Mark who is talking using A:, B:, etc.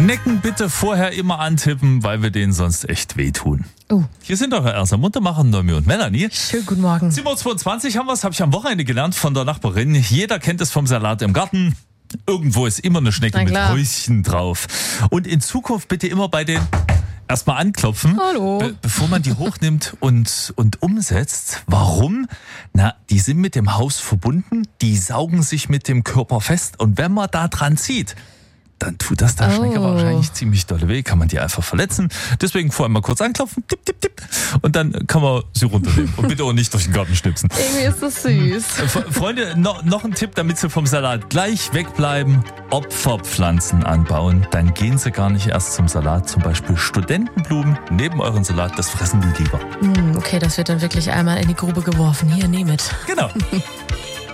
A: Schnecken bitte vorher immer antippen, weil wir denen sonst echt wehtun. Hier sind eure Erster Muntermacher, Noemi und Melanie.
B: Schönen guten Morgen.
A: 7.22 Uhr haben wir es, habe ich am Wochenende gelernt von der Nachbarin. Jeder kennt es vom Salat im Garten. Irgendwo ist immer eine Schnecke mit Röschen drauf. Und in Zukunft bitte immer bei den erstmal anklopfen, bevor man die hochnimmt und umsetzt. Warum? Na, die sind mit dem Haus verbunden, die saugen sich mit dem Körper fest und wenn man da dran zieht, dann tut das der Schnecke wahrscheinlich ziemlich dolle weh, kann man die einfach verletzen. Deswegen vorher mal kurz anklopfen, tipp, tipp, tipp, und dann kann man sie runternehmen. Und bitte auch nicht durch den Garten schnipsen.
B: Irgendwie ist das süß.
A: Freunde, noch ein Tipp, damit Sie vom Salat gleich wegbleiben. Opferpflanzen anbauen, dann gehen Sie gar nicht erst zum Salat. Zum Beispiel Studentenblumen neben euren Salat, das fressen die lieber.
B: Okay, das wird dann wirklich einmal in die Grube geworfen. Hier, nehmt.
A: Genau.